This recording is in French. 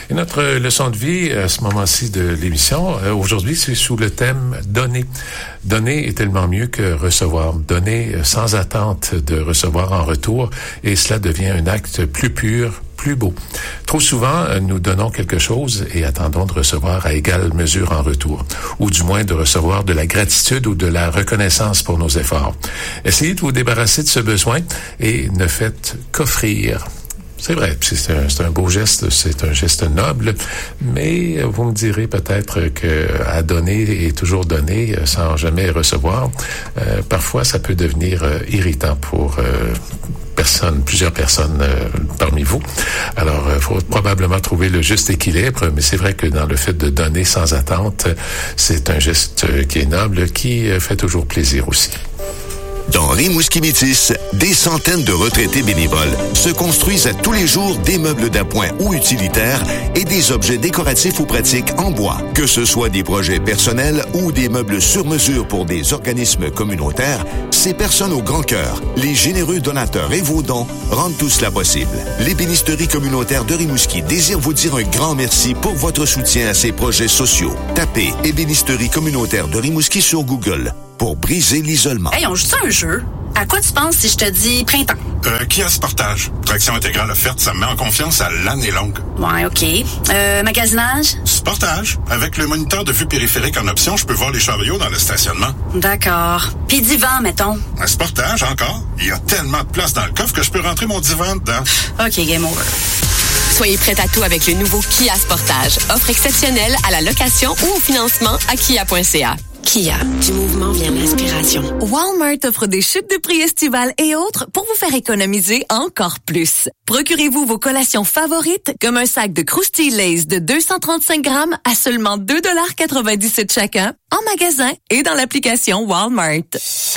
Et notre leçon de vie, à ce moment-ci de l'émission, aujourd'hui, c'est sous le thème « Donner ». Donner est tellement mieux que recevoir. Donner sans attente de recevoir en retour, et cela devient un acte plus pur, plus beau. Trop souvent, nous donnons quelque chose et attendons de recevoir à égale mesure en retour, ou du moins de recevoir de la gratitude ou de la reconnaissance pour nos efforts. Essayez de vous débarrasser de ce besoin et ne faites qu'offrir. C'est vrai, c'est un beau geste, c'est un geste noble, mais vous me direz peut-être que à donner et toujours donner sans jamais recevoir, parfois ça peut devenir irritant pour plusieurs personnes parmi vous. Alors, il faut probablement trouver le juste équilibre, mais c'est vrai que dans le fait de donner sans attente, c'est un geste qui est noble, qui fait toujours plaisir aussi. Dans Rimouski-Métis, des centaines de retraités bénévoles se construisent à tous les jours des meubles d'appoint ou utilitaires et des objets décoratifs ou pratiques en bois. Que ce soit des projets personnels ou des meubles sur mesure pour des organismes communautaires, ces personnes au grand cœur, les généreux donateurs et vos dons rendent tout cela possible. L'ébénisterie communautaire de Rimouski désire vous dire un grand merci pour votre soutien à ces projets sociaux. Tapez Ébénisterie communautaire de Rimouski sur Google pour briser l'isolement. Hey, on joue ça un jeu? À quoi tu penses si je te dis printemps? Kia Sportage. Traction intégrale offerte, ça me met en confiance à l'année longue. Ouais, OK. Magasinage? Sportage. Avec le moniteur de vue périphérique en option, je peux voir les chariots dans le stationnement. D'accord. Puis divan, mettons. Un Sportage, encore? Il y a tellement de place dans le coffre que je peux rentrer mon divan dedans. OK, game over. Soyez prêts à tout avec le nouveau Kia Sportage. Offre exceptionnelle à la location ou au financement à kia.ca. Kia, du mouvement vient l'inspiration. Walmart offre des chutes de prix estivales et autres pour vous faire économiser encore plus. Procurez-vous vos collations favorites comme un sac de Krusty Lay's de 235 grammes à seulement 2,97 $ chacun en magasin et dans l'application Walmart.